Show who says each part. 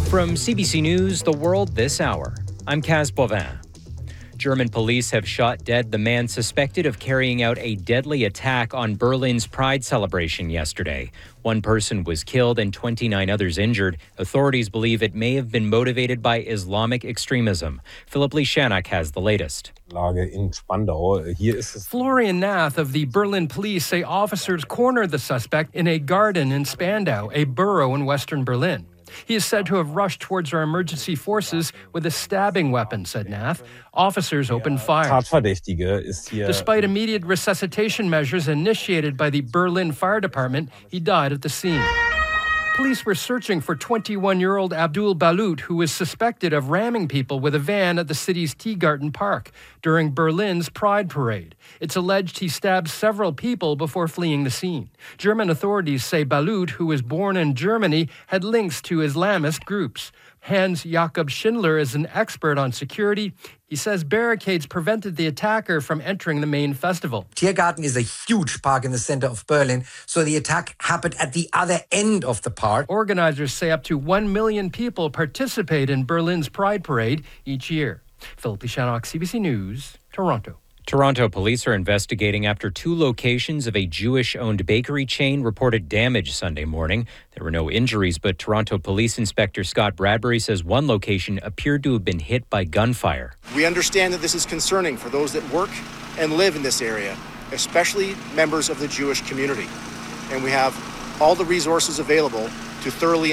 Speaker 1: From CBC News, The World This Hour, I'm Kaz Bovin. German police have shot dead the man suspected of carrying out a deadly attack on Berlin's Pride celebration yesterday. One person was killed and 29 others injured. Authorities believe it may have been motivated by Islamic extremism. Philip Lishanak has the latest.
Speaker 2: Florian Nath of the Berlin police say officers cornered the suspect in a garden in Spandau, a borough in western Berlin. He is said to have rushed towards our emergency forces with a stabbing weapon, said Nath. Officers opened fire. Despite immediate resuscitation measures initiated by the Berlin Fire Department, he died at the scene. Police were searching for 21-year-old Abdul Balut, who was suspected of ramming people with a van at the city's Tiergarten Park during Berlin's Pride Parade. It's alleged he stabbed several people before fleeing the scene. German authorities say Balut, who was born in Germany, had links to Islamist groups. Hans-Jakob Schindler is an expert on security. He says barricades prevented the attacker from entering the main festival.
Speaker 3: Tiergarten is a huge park in the center of Berlin, so the attack happened at the other end of the park.
Speaker 2: Organizers say up to 1 million people participate in Berlin's Pride Parade each year. Philip Lishanak, CBC News, Toronto.
Speaker 1: Toronto police are investigating after 2 locations of a Jewish-owned bakery chain reported damage Sunday morning. There were no injuries, but Toronto Police Inspector Scott Bradbury says one location appeared to have been hit by gunfire.
Speaker 4: We understand that this is concerning for those that work and live in this area, especially members of the Jewish community. And we have all the resources available to thoroughly